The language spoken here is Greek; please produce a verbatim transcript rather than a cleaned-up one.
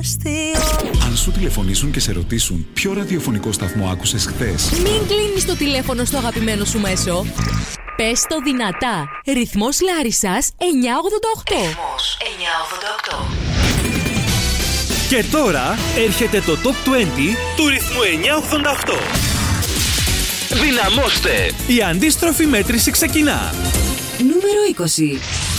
αστείο. Αν σου τηλεφωνήσουν και σε ρωτήσουν ποιο ραδιοφωνικό σταθμό άκουσες χθες, μην κλείνεις το τηλέφωνο στο αγαπημένο σου μέσο. Πες το δυνατά. Ρυθμός Λάρισσας εννιακόσια ογδόντα οκτώ. Ρυθμός εννιακόσια ογδόντα οκτώ. Και τώρα έρχεται το Top είκοσι του ρυθμού εννιακόσια ογδόντα οκτώ. Δυναμώστε! Η αντίστροφη μέτρηση ξεκινά. Νούμερο είκοσι.